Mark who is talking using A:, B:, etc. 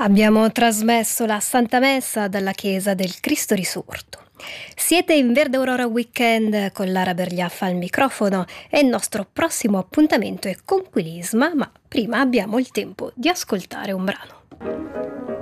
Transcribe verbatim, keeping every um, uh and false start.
A: Abbiamo trasmesso la Santa Messa dalla Chiesa del Cristo Risorto. Siete in Verde Aurora Weekend con Lara Bergliaffa al microfono e il nostro prossimo appuntamento è con Quilisma, ma prima abbiamo il tempo di ascoltare un brano.